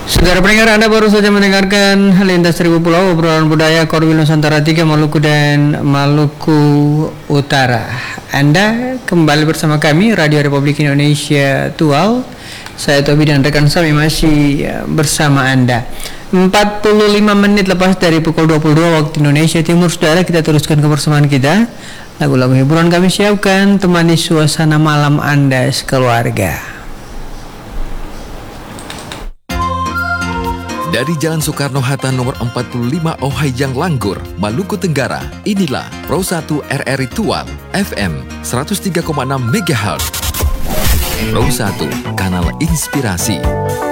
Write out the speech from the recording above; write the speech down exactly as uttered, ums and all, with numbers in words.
Saudara pendengar, Anda baru saja mendengarkan Lintas Seribu Pulau, obrolan budaya Korwil Nusantara tiga, Maluku dan Maluku Utara. Anda kembali bersama kami, Radio Republik Indonesia Tual. Saya Tobi dan rekan kami masih bersama Anda. empat puluh lima menit lepas dari pukul dua puluh dua waktu Indonesia Timur, saudara, kita teruskan kebersamaan kita. Lagu-lagu hiburan kami siapkan, temani suasana malam Anda sekeluarga. Dari Jalan Soekarno-Hatta nomor empat puluh lima Ohayang Langgur, Maluku Tenggara, inilah Pro satu R R I Tual, F M seratus tiga koma enam megahertz. Pro satu, kanal inspirasi.